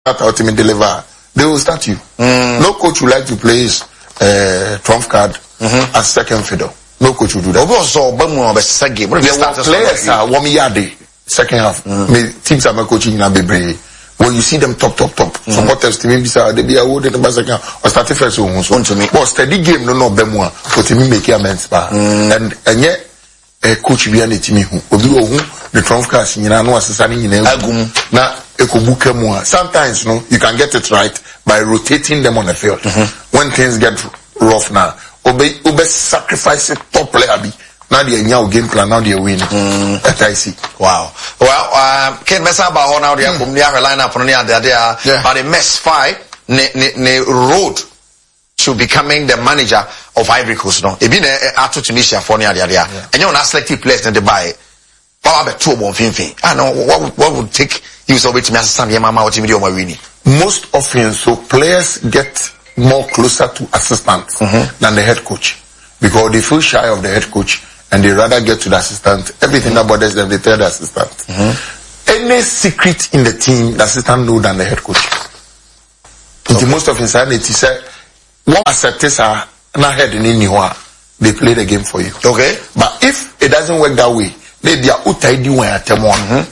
out him deliver, they will start you. No coach would like to play his trump card as second fiddle. No coach will do that. Players are 1 year second half. Teams are coaching in a baby. When you see them top. Supporters to me, they be awarded the second half or starting first. But steady game, no bemwa. But me make amends. And yet, a coach be an team who the trump cards in no assistant in now. Sometimes, no, you can get it right by rotating them on the field. When things get rough now, obey sacrifice it top player be. Now they are game plan, now they are winning. That I see. Wow. Well, Ken Mesa ba now they are lineup on the but the mess fight ne road to becoming the manager of Ivory Coast. No, it been a Tunisia for near there. And you not selective players in the buy. Power two more fin. I know what would take you so with me assistant mama or team winning. Most often, so players get more closer to assistants than the head coach because they feel shy of the head coach. And they rather get to the assistant. Everything that bothers them, they tell the assistant. Any secret in the team, the assistant knows than the head coach. Okay. Most of insanity say, one acceptance are not head in anywhere. They play the game for you. Okay. But if it doesn't work that way, maybe a utai di one at one.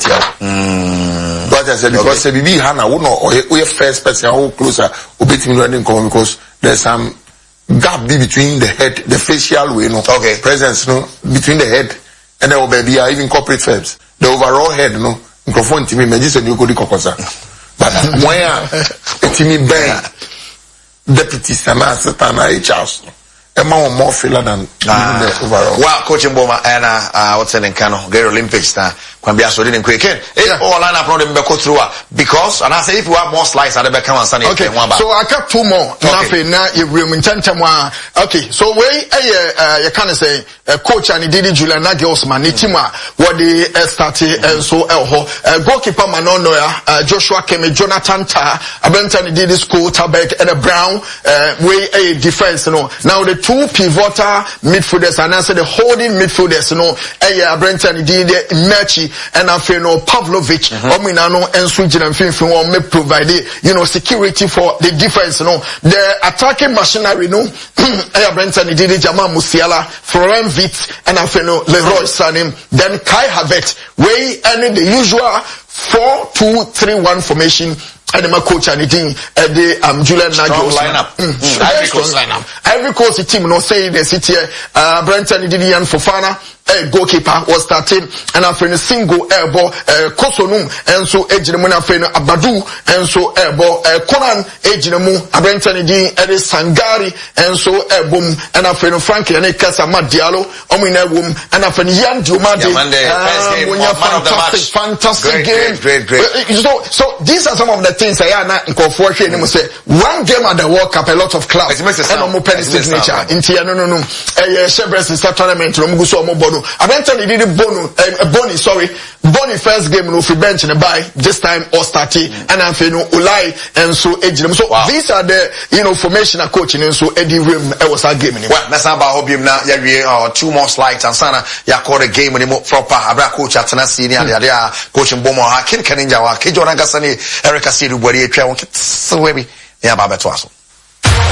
But I said because Bibi Hana would not or first person who closer obey me running because there's some gap be between the head, the facial way, no, presence, no, between the head and the baby, even corporate firms. The overall head, no, microphone to me, medicine you could kokosa. But where to me, bang, deputy Sana Satana H-House. More filler than the overall. Well, Coach Mboma and what's in Kano, Gary Olympics now. Kwambia so didn't quick. All line up on them go through because and I say if you have more slides at the back and Sunday. Okay, so I got two more. Now you room in Tantamwa. Okay, so you can say coach and Didi Julian Nagelsmann, Nitima, what they started and so goalkeeper Manonoya, Joshua Kemi, Jonathan Ta, Abentan Didi School, Tabek and a Brown way a defense, you know. Now the two pivotal midfielders and answer the holding midfielders, you know, Abentan Didi Merchi and I feel no Pavlovic Ominano and Sweden and Finfin will may provide you know security for the defense, you know. The attacking machinery, no Brenton did Jamal Musiala, Florent Vitz and I feel no Leroy Sané, then Kai Havertz, way and the usual 4-2-3-1 formation. And my coach and the Julian Nagelsmann. Very strong lineup. Every coach team no saying the city Brenton Didian Fofana goalkeeper was starting and after a single airball Kosonum and so Ejinemu after Abadu and so airball Conan Ejinemu Brenton Di Edi Sangari and so airbom and after Frankie and Kasama Diallo Omina Wum and after Yan Diomande fantastic game. Great. So these are some of the things I am not incorporating. Say one game at the World Cup, a lot of clubs and no penny signature. In no. Shebres is a tournament. Eventually did Bonnie first game no free bench in the buy this time or starting and I'm feeling Ulai and so Ejim. So these are the formation of coaching and so Eddie Rim was a game. Well, that's about hobby now. Yeah, two more slides and Sana. Ya call the game anymore proper. Abra coach at Tanasi and coaching Bomo Hakin Kaninja Kijo Nagasani Erica Sidu Bori so maybe yeah Baba Twaso.